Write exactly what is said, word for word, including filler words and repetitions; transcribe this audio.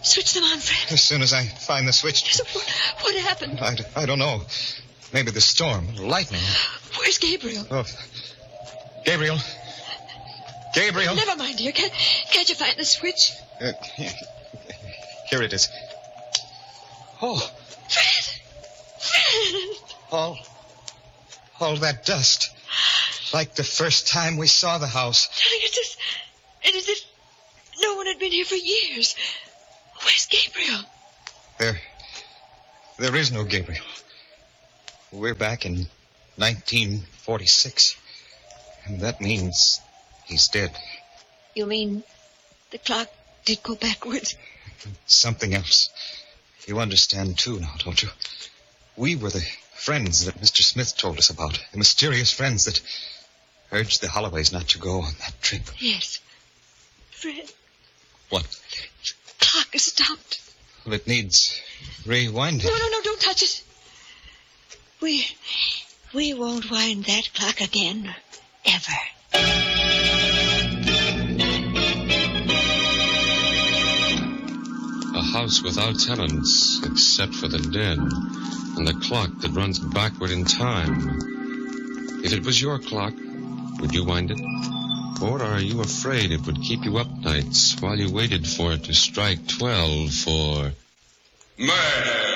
Switch them on, Fred. As soon as I find the switch. So what, what happened? I, I don't know. Maybe the storm, lightning. Where's Gabriel? Oh, Gabriel. Gabriel. Never mind, dear. Can't, can't you find the switch? Uh, here it is. Oh. Fred! Fred! All, all that dust. Like the first time we saw the house. Darling, it's as, it's as if no one had been here for years. Where's Gabriel? There, there is no Gabriel. We're back in nineteen forty-six. And that means he's dead. You mean the clock did go backwards? Something else. You understand, too, now, don't you? We were the friends that Mister Smith told us about. The mysterious friends that urged the Holloways not to go on that trip. Yes. Fred. What? The clock is stopped. Well, it needs rewinding. No, no, no, don't touch it. We, we won't wind that clock again, ever. A house without tenants, except for the den, and the clock that runs backward in time. If it was your clock, would you wind it? Or are you afraid it would keep you up nights while you waited for it to strike twelve for murder?